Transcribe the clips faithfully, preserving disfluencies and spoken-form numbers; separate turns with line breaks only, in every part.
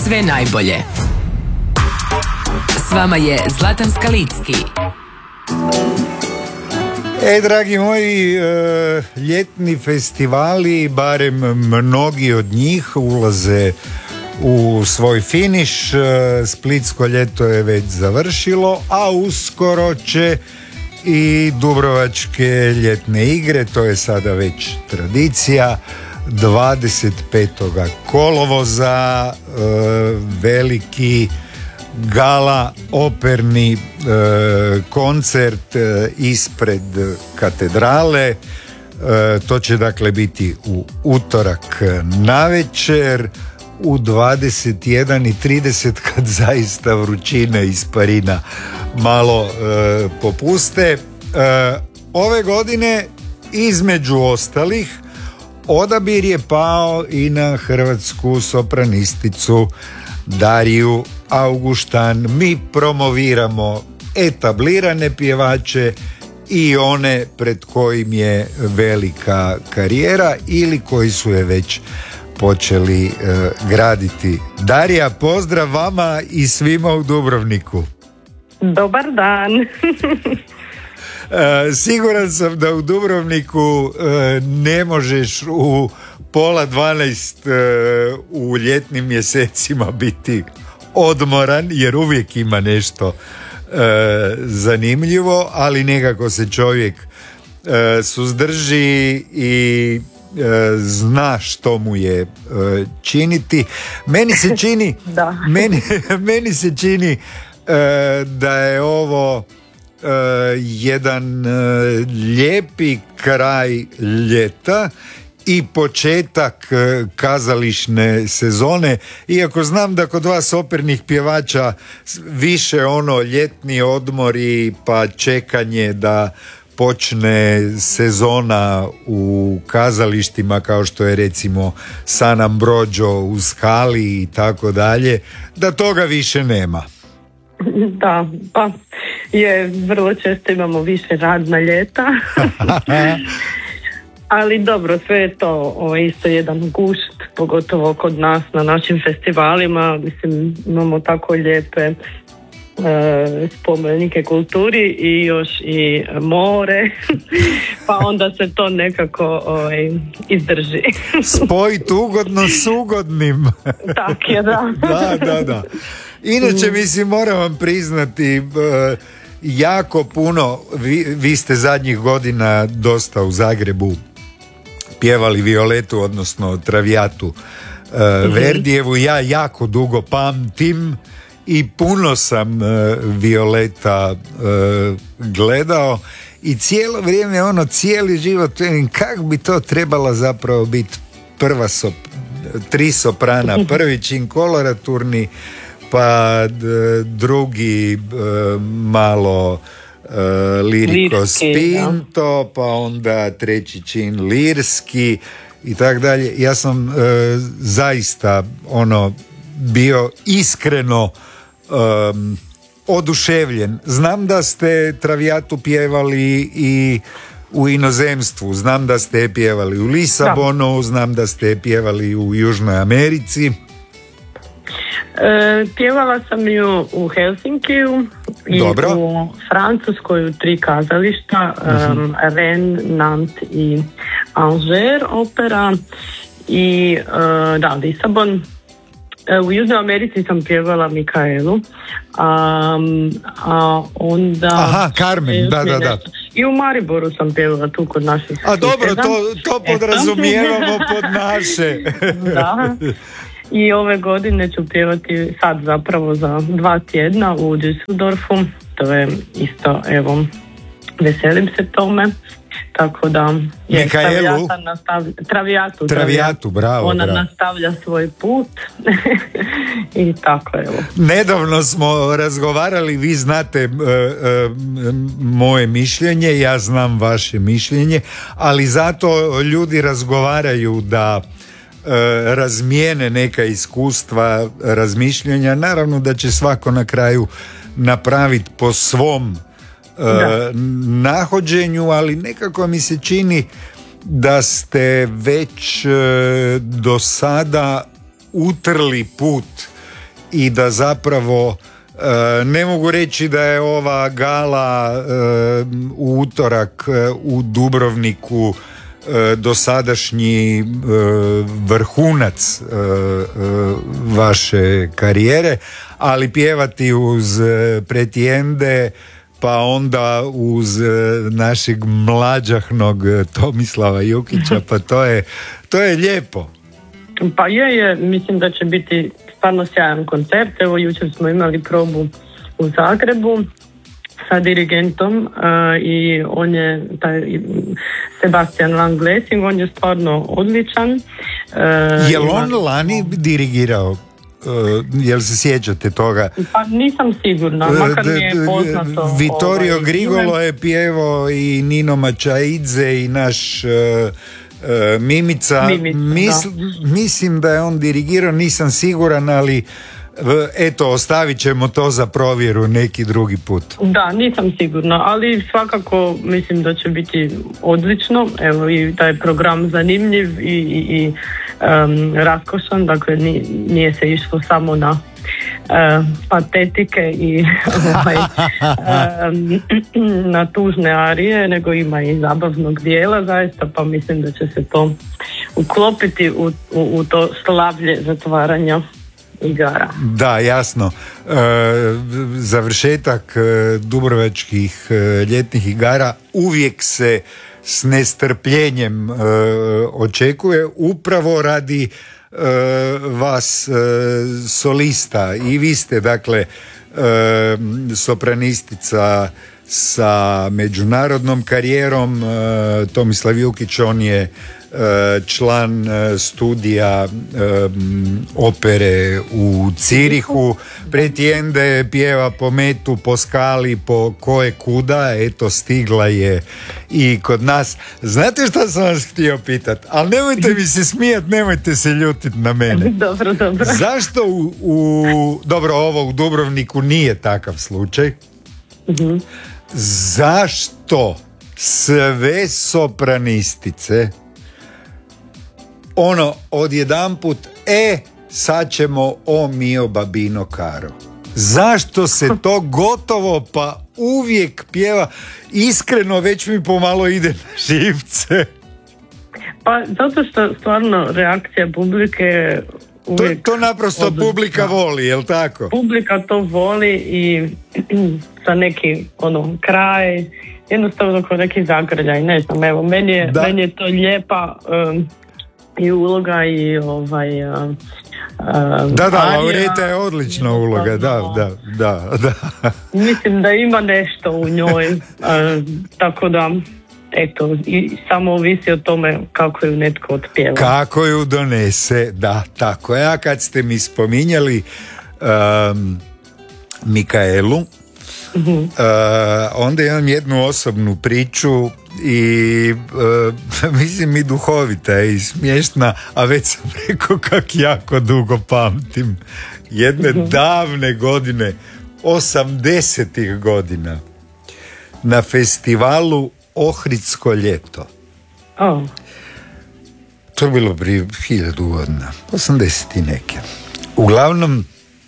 Sve najbolje. S vama je Zlatan Skalicki.
E, dragi moji, e, ljetni festivali, barem mnogi od njih, ulaze u svoj finiš. e, Splitsko ljeto je već završilo, a uskoro će i Dubrovačke ljetne igre, to je sada već tradicija. dvadeset petog kolovoza e, veliki gala operni e, koncert e, ispred katedrale. E, to će dakle biti u utorak navečer u dvadeset jedan i trideset, kad zaista vrućina i isparina malo e, popuste. E, ove godine između ostalih odabir je pao i na hrvatsku sopranisticu Dariju Auguštan. Mi promoviramo etablirane pjevače i one pred kojim je velika karijera ili koji su je već počeli e, graditi. Darija, pozdrav vama i svima u Dubrovniku.
Dobar dan.
E, siguran sam da u Dubrovniku e, ne možeš u pola dvanaest e, u ljetnim mjesecima biti odmoran, jer uvijek ima nešto e, zanimljivo, ali nekako se čovjek e, suzdrži i e, zna što mu je e, činiti. Meni se čini
Da.
meni, meni se čini e, da je ovo Uh, jedan uh, lijepi kraj ljeta i početak uh, kazališne sezone, iako znam da kod vas opernih pjevača više ono ljetni odmori pa čekanje da počne sezona u kazalištima kao što je recimo San Ambrogio u Skali i tako dalje, da toga više nema.
Da, pa je, vrlo često imamo više radna ljeta. Ali dobro, sve je to ovo, isto jedan gušt, pogotovo kod nas na našim festivalima. Mislim, imamo tako lijepe e, spomenike kulturi i još i more, pa onda se to nekako ovaj, izdrži.
Spojiti ugodno s ugodnim.
Tak je, da.
Da, da, da. Inače, mislim, moram vam priznati, uh, jako puno, vi, vi ste zadnjih godina dosta u Zagrebu pjevali Violetu, odnosno Traviatu uh, mm-hmm. Verdijevu. Ja jako dugo pamtim i puno sam uh, Violeta uh, gledao i cijelo vrijeme, ono, cijeli život, kako bi to trebala zapravo biti prva sop, tri soprana, prvi čin koloraturni, pa d, drugi d, malo e, liriko spinto, pa onda treći čin lirski i tak dalje. Ja sam e, zaista ono bio iskreno e, oduševljen. Znam da ste Traviatu pjevali i u inozemstvu, znam da ste pjevali u Lisabonu, da. Znam da ste pjevali u Južnoj Americi.
E, pjevala sam ju u Helsinkiju i
Dobro.
u Francuskoj u tri kazališta, uh-huh. um, Rennes, Nantes i Angers opera i uh, da, Lisabon. E, u Južnoj Americi sam pjevala Mikaelu, um, a onda...
Aha, Carmen, da, da, da.
I u Mariboru sam pjevala tu kod naših
A dobro, to, to podrazumijevamo pod naše.
Da. I ove godine ću pjevati sad zapravo za dva tjedna u Düsseldorfu. To je isto, evo, veselim se tome. Tako da je
Mikaelu?
Nastavlja, Traviatu,
Traviatu, bravo.
Ona
bravo.
nastavlja svoj put. I tako, evo.
Nedavno smo razgovarali, vi znate e, e, moje mišljenje, ja znam vaše mišljenje, ali zato ljudi razgovaraju da razmijene neka iskustva, razmišljenja. Naravno da će svako na kraju napraviti po svom da. nahođenju, ali nekako mi se čini da ste već do sada utrli put i da zapravo e, ne mogu reći da je ova gala e, u utorak e, u Dubrovniku e, dosadašnji e, vrhunac e, e, vaše karijere, ali pjevati uz e, Pretijende pa onda uz e, našeg mlađahnog Tomislava Jukića, pa to je, to je lijepo.
Pa je, je, mislim da će biti stvarno sjajan koncert. Evo, jučer smo imali probu u Zagrebu sa dirigentom uh, i on je taj Sebastian Lang Lessing, on je stvarno odličan. Uh,
je li on lani dirigirao? Uh, jel se sjećate toga?
Pa nisam sigurna, makar mi je poznato.
Vittorio
ovaj,
Grigolo je pjevao i Nino Mačaidze i naš uh, uh, Mimica.
Mimica
Misl,
da.
Mislim da je on dirigirao, nisam siguran, ali eto, ostavit ćemo to za provjeru neki drugi put.
Da, nisam sigurna, ali svakako mislim da će biti odlično. Evo, i taj program zanimljiv i, i, i um, raskošan, dakle nije se išlo samo na uh, patetike i ovaj, um, na tužne arije, nego ima i zabavnog dijela zaista, pa mislim da će se to uklopiti u, u, u to slavlje zatvaranja igara.
Da, jasno. E, završetak e, dubrovačkih e, ljetnih igara uvijek se s nestrpljenjem e, očekuje, upravo radi e, vas e, solista. I vi ste, dakle, e, sopranistica sa međunarodnom karijerom. e, Tomislav Jukić, on je član studija um, opere u Cirihu. Pretijende pjeva po metu, po skali, po koje kuda, eto stigla je i kod nas. Znate šta sam vas htio pitat? Ali nemojte mi se smijat, nemojte se ljutit na mene.
Dobro, dobro.
Zašto u, u dobro, ovo u Dubrovniku nije takav slučaj?
Mm-hmm.
Zašto sve sopranistice ono odjedanput, e, sad ćemo o mio babino caro? Zašto se to gotovo pa uvijek pjeva? Iskreno već mi pomalo ide na živce.
Pa zato što stvarno reakcija publike uvijek...
To, to naprosto odlično. Publika voli, jel tako?
Publika to voli i za neki ono kraj, jednostavno kao neki zagrljaj, ne znam, evo, meni je, meni je to lijepa... Um, i uloga i ovaj uh, uh,
da, da,
Arija,
Laureta je odlična uloga, da, da, da, da.
Mislim da ima nešto u njoj, uh, tako da eto, i samo ovisi o tome kako ju netko otpjeva.
Kako ju donese, da, tako je. A kad ste mi spominjali um, Mikaelu, uh-huh. uh, onda imam jednu osobnu priču i uh, mislim i duhovita i smiješna, a već sam rekao kak jako dugo pamtim. Jedne uh-huh. davne godine, osamdesetih godina, na festivalu Ohridsko ljeto.
Oh.
To je bilo prije hiljadu godina, osamdeset i neke. Uglavnom,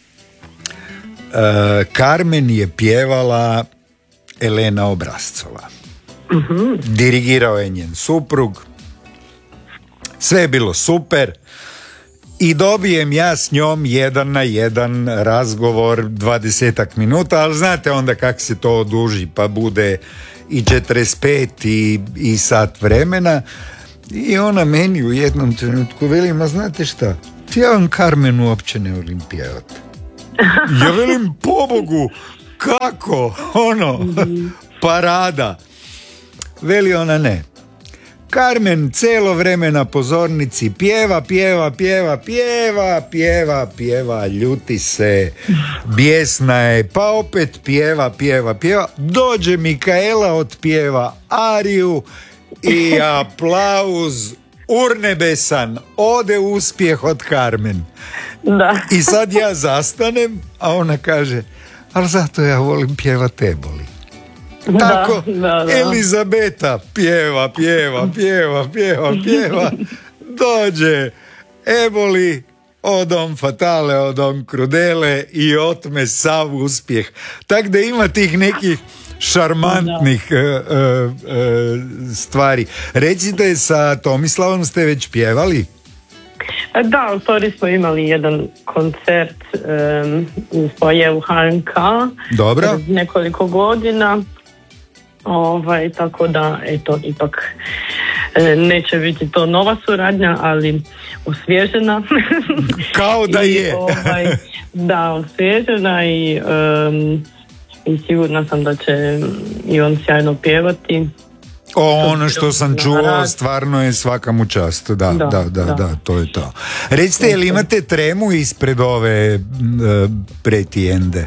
uh, Carmen je pjevala Elena Obrazcova.
Uh-huh.
Dirigirao je njen suprug. Sve je bilo super. I dobijem ja s njom jedan na jedan razgovor dvadesetak minuta, ali znate onda kak se to oduži, pa bude i četrdeset pet i, i sat vremena. I ona meni u jednom trenutku veli, ma znate šta, ja vam Carmen uopće ne volim pjevati. Ja velim, pobogu, kako? Ono, parada. Veli ona, ne. Carmen cijelo vreme na pozornici pjeva, pjeva, pjeva, pjeva, pjeva, pjeva, ljuti se, bijesna je, pa opet pjeva, pjeva, pjeva. Dođe Mikaela, otpjeva ariju i aplauz urnebesan, ode uspjeh od Carmen.
Da.
I sad ja zastanem, a ona kaže, ali zato ja volim pjevat Eboli. Tako,
da, da, da.
Elizabeta pjeva, pjeva, pjeva, pjeva, pjeva, dođe Eboli od on fatale, od on krudele i otme sav uspjeh. Tak da ima tih nekih šarmantnih uh, uh, uh, stvari. Recite, sa Tomislavom ste već pjevali?
Da, u stvari smo imali jedan koncert um, u foajeu ha en ka.
Dobro.
Nekoliko godina. Ovaj, tako da, eto, ipak e, neće biti to nova suradnja, ali osvježena.
Kao da je.
I, ovaj, da, osvježena i, um, i sigurna sam da će i on sjajno pjevati.
O, ono što sam čuo stvarno je svaka mu čast. Da, da, da, da, da, to je to. Recite, je li imate tremu ispred ove uh, pretijende?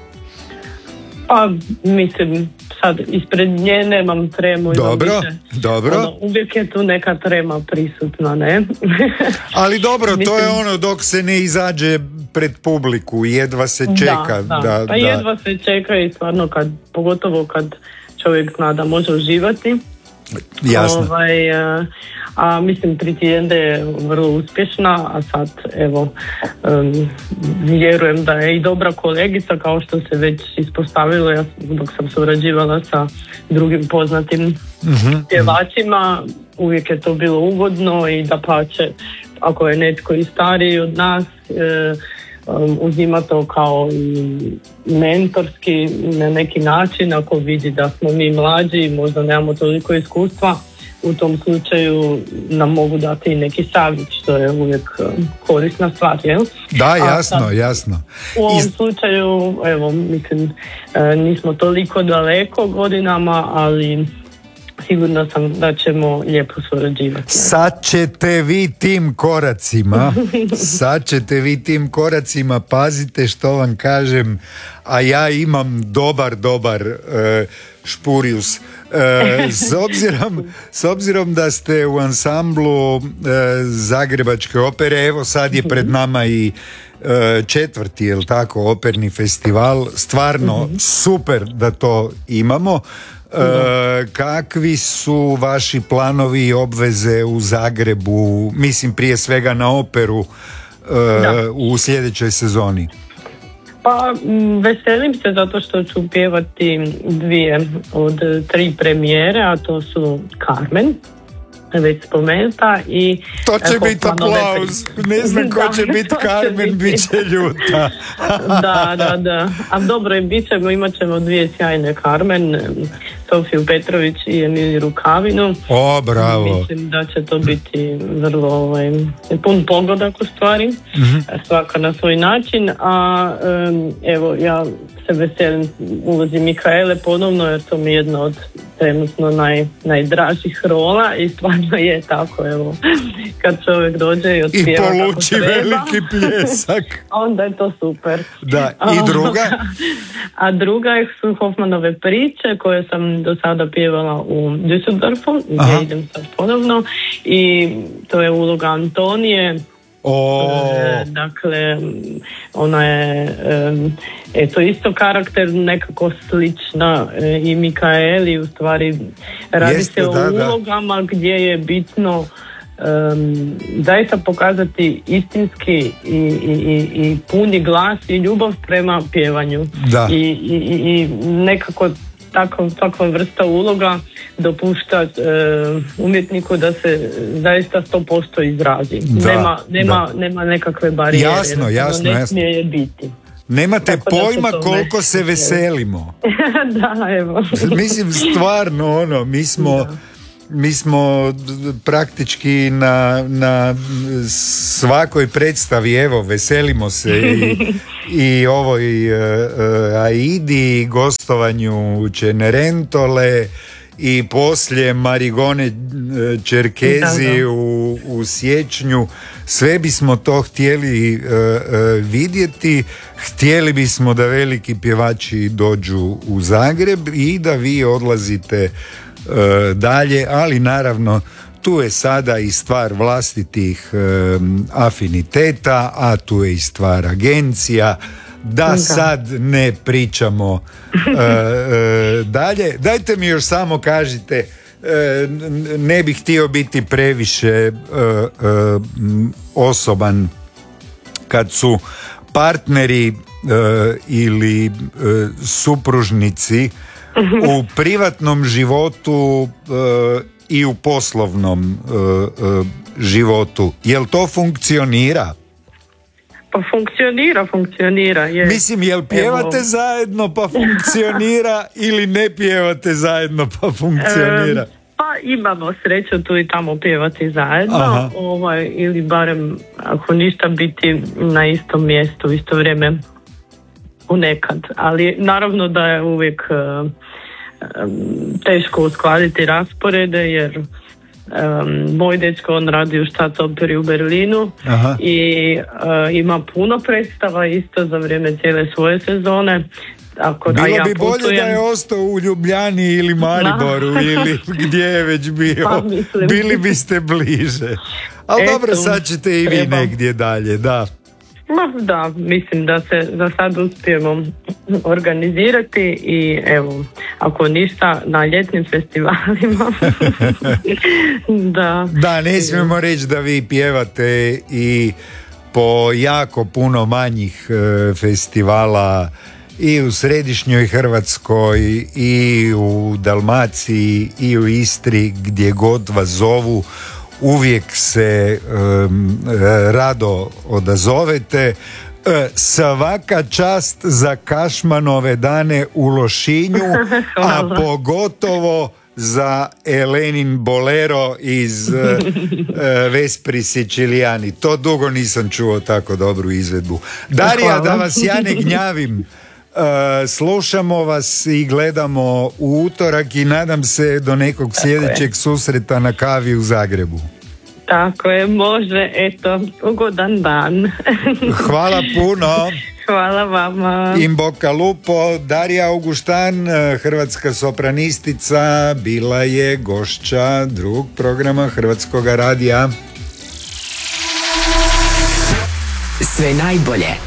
Pa, mislim, sad ispred nje nemam tremu.
Dobro,
više,
dobro.
Ono, uvijek je tu neka trema prisutna, ne?
Ali dobro,
mislim,
to je ono dok se ne izađe pred publiku, jedva se čeka.
Da, da.
da
pa
da.
jedva se čeka i stvarno kad, pogotovo kad čovjek zna da može uživati.
Jasno.
Ovaj, a, a mislim Pretijende je vrlo uspješna, a sad evo um, vjerujem da je i dobra kolegica, kao što se već ispostavilo. Ja dok sam surađivala sa drugim poznatim mm-hmm. pjevačima, uvijek je to bilo ugodno i dapače, ako je netko i stariji od nas, e, um, uzima to kao i mentorski na neki način. Ako vidi da smo mi mlađi i možda nemamo toliko iskustva, u tom slučaju nam mogu dati i neki savjet, što je uvijek korisna stvar, jel?
Da, jasno,
sad,
jasno.
U ovom
Iz...
slučaju, evo, mislim, nismo toliko daleko godinama, ali sigurno sam da ćemo lijepo surađivati.
Sad ćete vi tim koracima, sad ćete vi tim koracima, pazite što vam kažem, a ja imam dobar, dobar uh, špurius. Uh, s, obzirom, s obzirom da ste u ansamblu uh, Zagrebačke opere, evo sad je pred nama i uh, četvrti, jel tako, operni festival, stvarno mm-hmm. super da to imamo. E, kakvi su vaši planovi i obveze u Zagrebu, mislim prije svega na operu, e, u sljedećoj sezoni?
Pa veselim se zato što ću pjevati dvije od tri premijere, a to su Carmen, već spomenuta, i
to će biti aplauz, ne znam ko će biti Carmen, bit će ljuta.
Da, da, da, a dobro, bit ćemo, imat ćemo dvije sjajne Carmen, Sofiju Petrović i Emiliju Rukavinu.
O, bravo.
Mislim da će to biti vrlo ovaj, pun pogodak u stvari, mm-hmm. svaka na svoj način, a um, evo, ja se veselim ulozi Mikaele ponovno, jer to mi je jedna od trenutno naj, najdražih rola i stvarno je tako, evo, kad čovjek dođe i otpjeva
i poluči veliki pljesak.
Onda je to super.
Da, i druga?
A druga su Hoffmanove priče koje sam do sada pjevala u Düsseldorfu, gdje idem sad ponovno, i to je uloga Antonije.
Oh.
E, dakle, ona je e, eto isto karakter nekako slična e, i Mikaeli, u stvari radi Jeste, se o da, ulogama da. Gdje je bitno um, zaista pokazati istinski i, i, i, i puni glas i ljubav prema pjevanju.
Da.
I, i, i nekako Takva, takva vrsta uloga dopušta e, umjetniku da se zaista sto posto izrazi. Da, nema, nema, nema nekakve barijere.
Jasno, jasno.
Ne smije je biti.
Nemate Tako pojma koliko se veselimo.
Da, evo.
Mislim, stvarno, ono, mi smo... Da. Mi smo praktički na, na svakoj predstavi, evo, veselimo se i, i ovoj uh, Aidi, i gostovanju Cenerentole i poslije Marigone Čerkezi u, u siječnju. Sve bismo to htjeli uh, uh, vidjeti. Htjeli bismo da veliki pjevači dođu u Zagreb i da vi odlazite dalje, ali naravno tu je sada i stvar vlastitih um, afiniteta, a tu je i stvar agencija, da, da. sad ne pričamo uh, uh, dalje. Dajte mi još samo kažite, uh, ne bih htio biti previše uh, uh, osoban, kad su partneri e, ili e, supružnici u privatnom životu e, i u poslovnom e, e, životu. Jel to funkcionira?
Pa funkcionira, funkcionira. Je.
Mislim, jel pjevate
Evo.
zajedno pa funkcionira ili ne pjevate zajedno pa funkcionira?
E, pa imamo sreću tu i tamo pjevati zajedno,
Aha.
ovaj, ili barem ako ništa biti na istom mjestu u isto vrijeme u nekad. Ali naravno da je uvijek uh, um, teško uskladiti rasporede jer Um, moj dečko on radi u Staatsoperi u Berlinu. Aha. I uh, ima puno predstava isto za vrijeme cijele svoje sezone. Ako,
Bilo
ja
bi bolje
putujem,
da je ostao u Ljubljani ili Mariboru no. ili gdje je već bio.
Pa,
bili biste bliže. Ali
Eto,
dobro, sad ćete i vi
treba.
negdje dalje, da.
Ma, da, mislim da se za sad uspijemo organizirati i evo, ako ništa, na ljetnim festivalima. da.
Da, ne smijemo reći da vi pjevate i po jako puno manjih e, festivala i u središnjoj Hrvatskoj i u Dalmaciji i u Istri, gdje god vas zovu. Uvijek se um, rado odazovete. E, svaka čast za Kašmanove dane u Lošinju, a pogotovo za Elenin bolero iz uh, Vespri Siciliani. To dugo nisam čuo tako dobru izvedbu. Darija, hvala. Da vas ja ne gnjavim, uh, slušamo vas i gledamo u utorak i nadam se do nekog tako sljedećeg je. susreta na kavi u Zagrebu.
Tako je, može, eto, ugodan dan.
Hvala puno.
Hvala vama.
In bocca lupo. Darija Augustan, hrvatska sopranistica, bila je gošća drugog programa Hrvatskog radija.
Sve najbolje